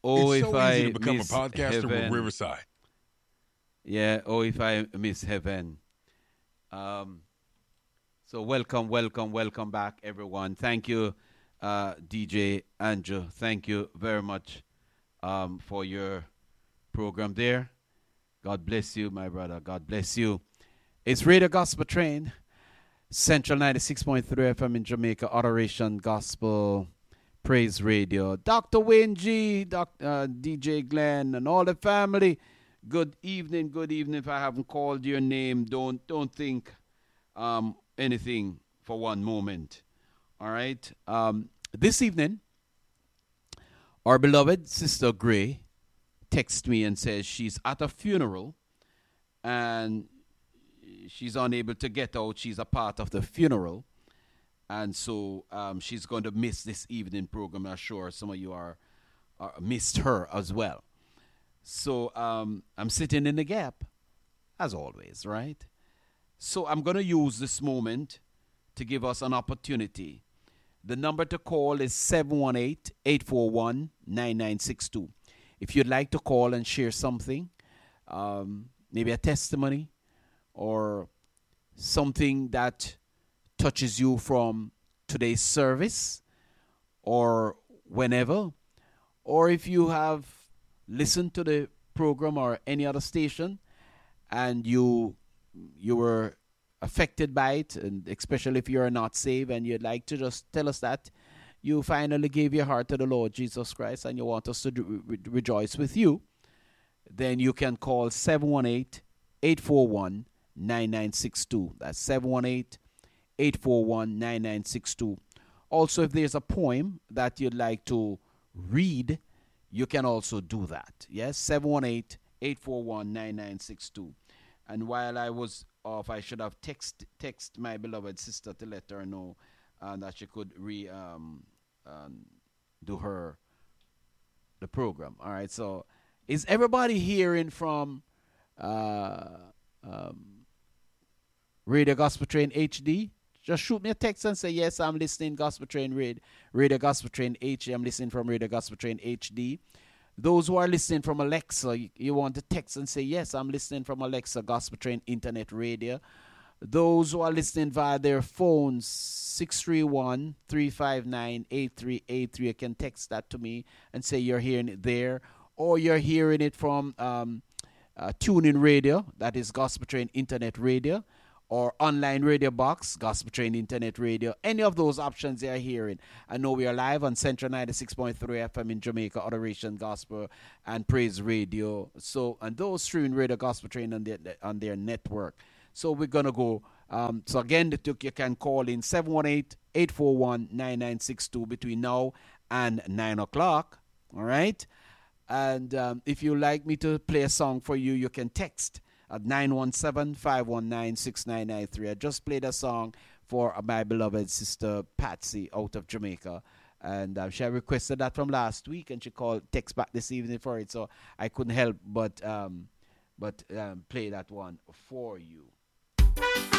Oh, It's if so easy I to become a miss podcaster with heaven. Riverside. Yeah, oh, if I miss heaven. Um, so welcome back, everyone. Thank you, DJ Andrew. Thank you very much for your program there. God bless you, my brother. God bless you. It's Radio Gospel Train, Central 96.3 FM in Jamaica, Adoration Gospel Praise Radio. Dr. Wayne G, DJ Glenn, and all the family. Good evening, good evening. If I haven't called your name, don't think anything for one moment. All right. This evening, our beloved Sister Gray texts me and says she's at a funeral and she's unable to get out. She's a part of the funeral. And so she's going to miss this evening program. I'm sure some of you are missed her as well. So I'm sitting in the gap, as always, right? So I'm going to use this moment to give us an opportunity. The number to call is 718-841-9962. If you'd like to call and share something, maybe a testimony or something that touches you from today's service or whenever, or if you have listened to the program or any other station and you were affected by it, and especially if you're not saved and you'd like to just tell us that you finally gave your heart to the Lord Jesus Christ and you want us to rejoice with you, then you can call 718-841-9962. That's 718-841-9962. Also, if there's a poem that you'd like to read, you can also do that. Yes, 718-841-9962. And while I was off, I should have text my beloved sister to let her know that she could do the program. All right. So, is everybody hearing from Radio Gospel Train HD? Just shoot me a text and say, yes, I'm listening Gospel Train Radio Gospel Train HD. I'm listening from Radio Gospel Train HD. Those who are listening from Alexa, you want to text and say, yes, I'm listening from Alexa Gospel Train Internet Radio. Those who are listening via their phones, 631-359-8383, you can text that to me and say you're hearing it there. Or you're hearing it from TuneIn Radio, that is Gospel Train Internet Radio, or online radio box, Gospel Train Internet Radio. Any of those options they are hearing. I know we are live on Central 96.3 FM in Jamaica, Adoration Gospel and Praise Radio. So, and those streaming Radio Gospel Train on their network. So we're going to go. So again, you can call in 718-841-9962 between now and 9 o'clock. All right? And if you like me to play a song for you, you can text at 917-519-6993. I just played a song for my beloved sister Patsy out of Jamaica. And she requested that from last week, and she text back this evening for it. So I couldn't help but play that one for you.